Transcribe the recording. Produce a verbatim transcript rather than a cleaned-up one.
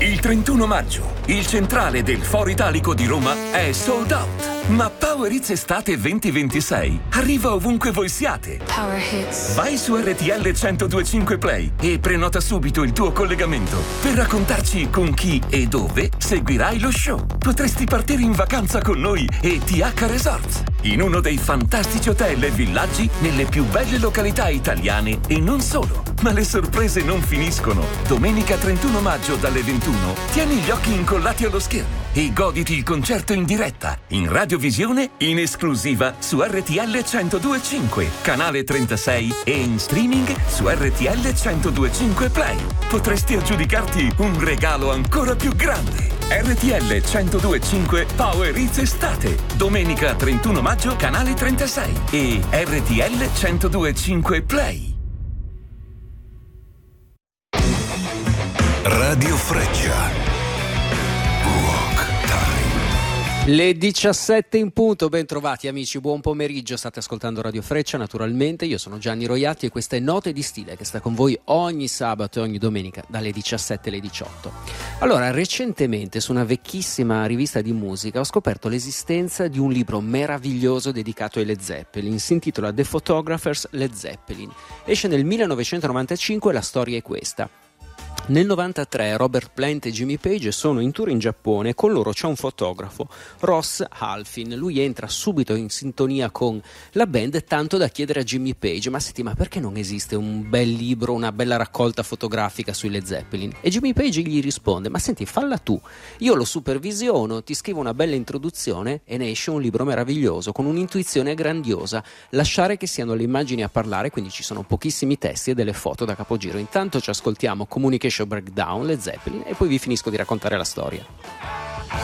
Il trentuno maggio, il centrale del Foro Italico di Roma è sold out. Ma Power Hits Estate venti ventisei arriva ovunque voi siate. Power Hits. Vai su R T L centodue e cinque Play e prenota subito il tuo collegamento per raccontarci con chi e dove seguirai lo show. Potresti partire in vacanza con noi e T H Resorts, in uno dei fantastici hotel e villaggi nelle più belle località italiane e non solo. Ma le sorprese non finiscono. Domenica trentuno maggio dalle ventuno tieni gli occhi incollati allo schermo e goditi il concerto in diretta, in radiovisione, in esclusiva su R T L centodue e cinque, canale trentasei e in streaming su R T L centodue e cinque Play. Potresti aggiudicarti un regalo ancora più grande. R T L centodue e cinque Power Hits Estate, domenica trentuno maggio, canale trentasei e R T L centodue e cinque Play. Radio Freccia. Le diciassette in punto, ben trovati amici, buon pomeriggio, state ascoltando Radio Freccia naturalmente, io sono Gianni Roiatti e questa è Note di Stile che sta con voi ogni sabato e ogni domenica dalle diciassette alle diciotto. Allora, recentemente su una vecchissima rivista di musica ho scoperto l'esistenza di un libro meraviglioso dedicato ai Led Zeppelin, si intitola The Photographers Led Zeppelin, esce nel millenovecentonovantacinque e la storia è questa. Nel novantatré Robert Plant e Jimmy Page sono in tour in Giappone e con loro c'è un fotografo, Ross Halfin. Lui entra subito in sintonia con la band, tanto da chiedere a Jimmy Page: ma senti, ma perché non esiste un bel libro, una bella raccolta fotografica sui Led Zeppelin? E Jimmy Page gli risponde: ma senti, falla tu, io lo supervisiono, ti scrivo una bella introduzione e ne esce un libro meraviglioso con un'intuizione grandiosa, lasciare che siano le immagini a parlare, quindi ci sono pochissimi testi e delle foto da capogiro. Intanto ci ascoltiamo Communication Breakdown, Led Zeppelin, e poi vi finisco di raccontare la storia.